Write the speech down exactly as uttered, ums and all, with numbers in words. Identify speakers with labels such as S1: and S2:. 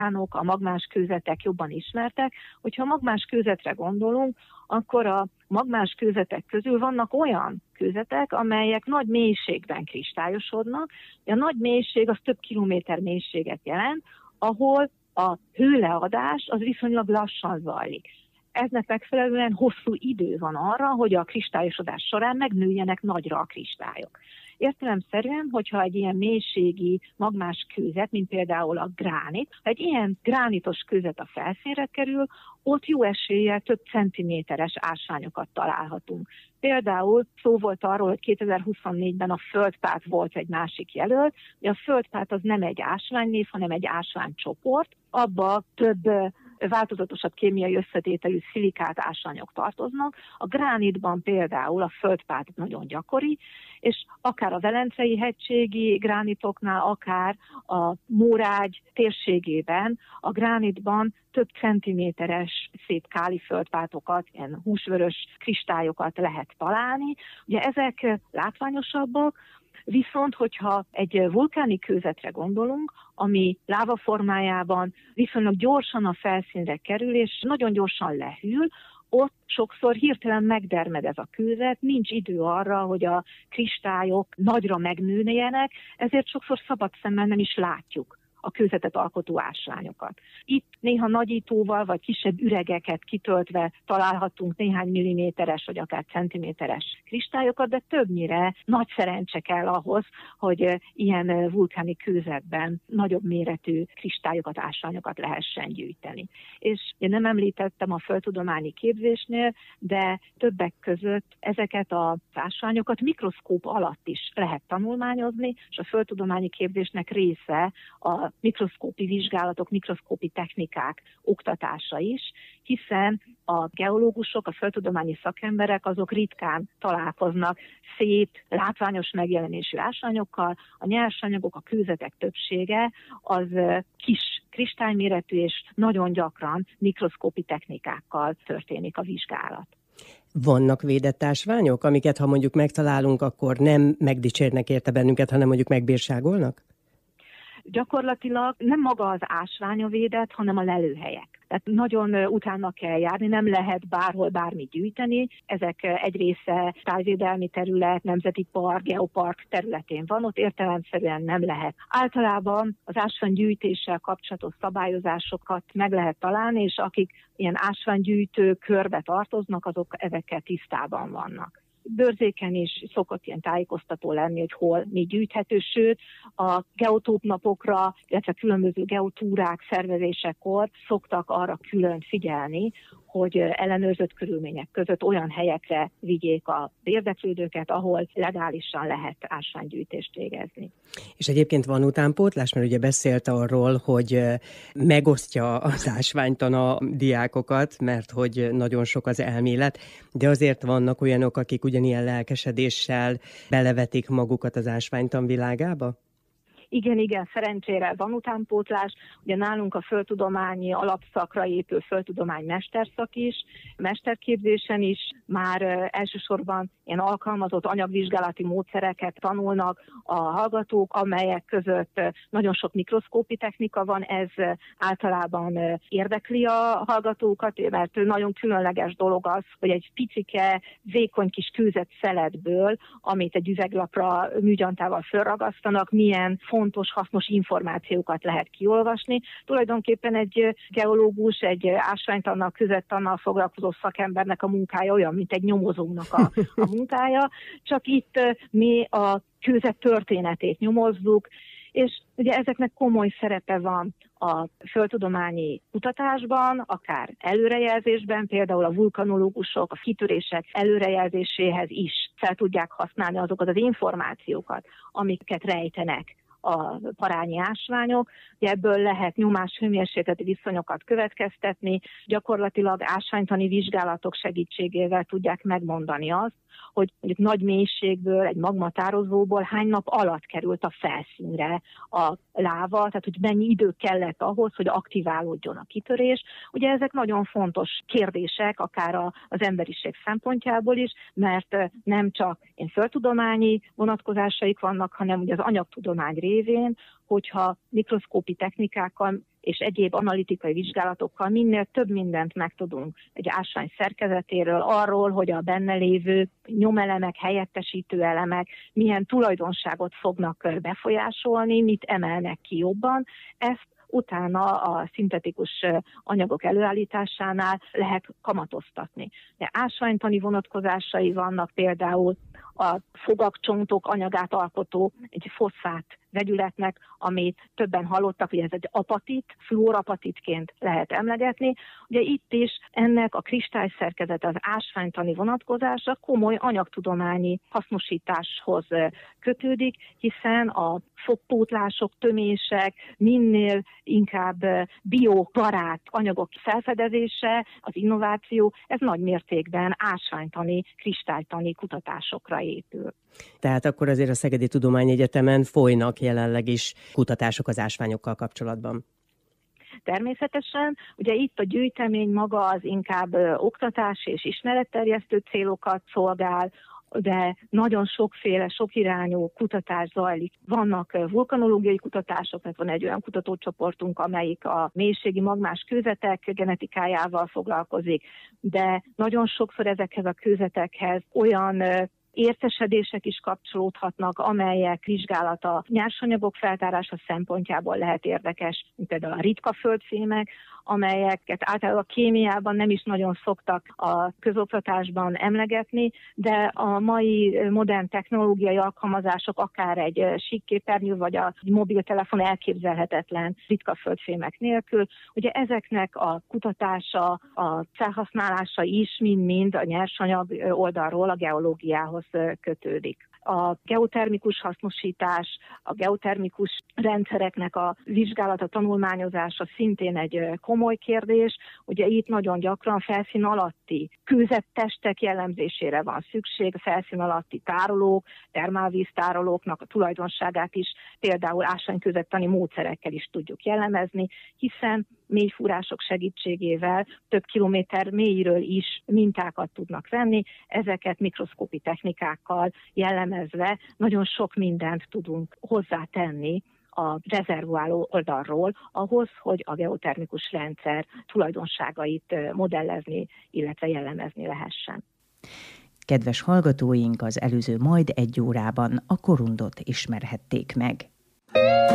S1: a magmás kőzetek jobban ismertek. Hogyha magmás kőzetre gondolunk, akkor a magmás kőzetek közül vannak olyan kőzetek, amelyek nagy mélységben kristályosodnak. A nagy mélység az több kilométer mélységet jelent, ahol a hőleadás az viszonylag lassan zajlik. Eznek megfelelően hosszú idő van arra, hogy a kristályosodás során megnőjenek nagyra a kristályok. Értelemszerűen, hogyha egy ilyen mélységi magmás kőzet, mint például a gránit, ha egy ilyen gránitos kőzet a felszínre kerül, ott jó eséllyel több centiméteres ásványokat találhatunk. Például szó volt arról, hogy kétezer-huszonnégyben a földpát volt egy másik jelölt, de a földpát az nem egy ásványnév, hanem egy ásványcsoport. Abba több változatosabb kémiai összetételű szilikát ásványok tartoznak. A gránitban például a földpát nagyon gyakori, és akár a velencei hegységi gránitoknál, akár a Mórágy térségében a gránitban több centiméteres szép káli földpátokat, ilyen húsvörös kristályokat lehet találni. Ugye ezek látványosabbak, viszont, hogyha egy vulkáni kőzetre gondolunk, ami láva formájában viszonylag gyorsan a felszínre kerül, és nagyon gyorsan lehűl, ott sokszor hirtelen megdermed ez a kőzet, nincs idő arra, hogy a kristályok nagyra megnőjenek, ezért sokszor szabad szemmel nem is látjuk a kőzetet alkotó ásványokat. Itt néha nagyítóval vagy kisebb üregeket kitöltve találhatunk néhány milliméteres vagy akár centiméteres kristályokat, de többnyire nagy szerencse kell ahhoz, hogy ilyen vulkáni kőzetben nagyobb méretű kristályokat, ásványokat lehessen gyűjteni. És én nem említettem a földtudományi képzésnél, de többek között ezeket az ásványokat mikroszkóp alatt is lehet tanulmányozni, és a földtudományi képzésnek része a mikroszkópi vizsgálatok, mikroszkópi technikák oktatása is, hiszen a geológusok, a földtudományi szakemberek azok ritkán találkoznak szép, látványos megjelenésű ásványokkal. A nyersanyagok, a kőzetek többsége az kis kristályméretű és nagyon gyakran mikroszkópi technikákkal történik a vizsgálat.
S2: Vannak védett ásványok, amiket ha mondjuk megtalálunk, akkor nem megdicsérnek érte bennünket, hanem mondjuk megbírságolnak?
S1: Gyakorlatilag nem maga az ásvány a védett, hanem a lelőhelyek. Tehát nagyon utána kell járni, nem lehet bárhol bármit gyűjteni. Ezek egy része tájvédelmi terület, nemzeti park, geopark területén van, ott értelemszerűen nem lehet. Általában az ásványgyűjtéssel kapcsolatos szabályozásokat meg lehet találni, és akik ilyen ásványgyűjtő körbe tartoznak, azok ezekkel tisztában vannak. Bőrzéken is szokott ilyen tájékoztató lenni, hogy hol mi gyűjthető, sőt a geotóp napokra, illetve különböző geotúrák szervezésekor szoktak arra külön figyelni, hogy ellenőrzött körülmények között olyan helyekre vigyék az érdeklődőket, ahol legálisan lehet ásványgyűjtést végezni.
S2: És egyébként van utánpótlás, mert ugye beszélt arról, hogy megosztja az ásványtan a diákokat, mert hogy nagyon sok az elmélet, de azért vannak olyanok, akik ugyanilyen lelkesedéssel belevetik magukat az ásványtan világába?
S1: Igen, igen, szerencsére van utánpótlás. Ugye nálunk a földtudományi alapszakra épül földtudomány mesterszak is, mesterképzésen is már elsősorban ilyen alkalmazott anyagvizsgálati módszereket tanulnak a hallgatók, amelyek között nagyon sok mikroszkópi technika van, ez általában érdekli a hallgatókat, mert nagyon különleges dolog az, hogy egy picike, vékony kis kőzet szeletből, amit egy üveglapra műgyantával fölragasztanak, milyen fontos, hasznos információkat lehet kiolvasni. Tulajdonképpen egy geológus, egy ásványtannal, kőzettannal foglalkozó szakembernek a munkája olyan, mint egy nyomozónak a, a munkája, csak itt mi a kőzet történetét nyomozzuk, és ugye ezeknek komoly szerepe van a földtudományi kutatásban, akár előrejelzésben, például a vulkanológusok a kitörések előrejelzéséhez is fel tudják használni azokat az információkat, amiket rejtenek a parányi ásványok. Ugye ebből lehet nyomás-hőmérsékleti viszonyokat következtetni, gyakorlatilag ásványtani vizsgálatok segítségével tudják megmondani azt, hogy mondjuk nagy mélységből, egy magmatározóból hány nap alatt került a felszínre a láva, tehát hogy mennyi idő kellett ahhoz, hogy aktiválódjon a kitörés. Ugye ezek nagyon fontos kérdések, akár a, az emberiség szempontjából is, mert nem csak én földtudományi vonatkozásaik vannak, hanem ugye az anyagtudomány révén, hogyha mikroszkópi technikákkal és egyéb analitikai vizsgálatokkal minél több mindent megtudunk egy ásvány szerkezetéről, arról, hogy a benne lévő nyomelemek, helyettesítő elemek milyen tulajdonságot fognak befolyásolni, mit emelnek ki jobban. Ezt utána a szintetikus anyagok előállításánál lehet kamatoztatni. De ásványtani vonatkozásai vannak például a fogakcsontok anyagát alkotó egy foszfát vegyületnek, amit többen hallottak, hogy ez egy apatit, fluorapatitként lehet emlegetni. Ugye itt is ennek a kristályszerkezet, az ásványtani vonatkozása komoly anyagtudományi hasznosításhoz kötődik, hiszen a fogpótlások, tömések, minél inkább biobarát anyagok felfedezése, az innováció, ez nagy mértékben ásványtani, kristálytani kutatásokra épül.
S2: Tehát akkor azért a Szegedi Tudományegyetemen folynak jelenleg is kutatások az ásványokkal kapcsolatban.
S1: Természetesen, ugye itt a gyűjtemény maga az inkább oktatás és ismeretterjesztő célokat szolgál, de nagyon sokféle, sokirányú kutatás zajlik. Vannak vulkanológiai kutatások, mert van egy olyan kutatócsoportunk, amelyik a mélységi magmás kőzetek genetikájával foglalkozik, de nagyon sokszor ezekhez a kőzetekhez olyan értesedések is kapcsolódhatnak, amelyek vizsgálata nyersanyagok feltárása szempontjából lehet érdekes, mint például a ritka földfémek, amelyeket általában a kémiában nem is nagyon szoktak a közoktatásban emlegetni, de a mai modern technológiai alkalmazások, akár egy síkképernyő vagy a mobiltelefon elképzelhetetlen ritka földfémek nélkül. Ugye ezeknek a kutatása, a felhasználása is mind-mind a nyersanyag oldalról a geológiához kötődik. A geotermikus hasznosítás, a geotermikus rendszereknek a vizsgálata, tanulmányozása szintén egy komoly kérdés. Ugye itt nagyon gyakran felszín alatti kőzettestek jellemzésére van szükség, a felszín alatti tárolók, termálvíztárolóknak a tulajdonságát is például ásványkőzettani módszerekkel is tudjuk jellemezni, hiszen mélyfúrások segítségével több kilométer mélyről is mintákat tudnak venni, ezeket mikroszkópi technikákkal jellemezve nagyon sok mindent tudunk hozzátenni a rezervuáló oldalról ahhoz, hogy a geotermikus rendszer tulajdonságait modellezni, illetve jellemezni lehessen.
S3: Kedves hallgatóink, az előző majd egy órában a korundot ismerhették meg.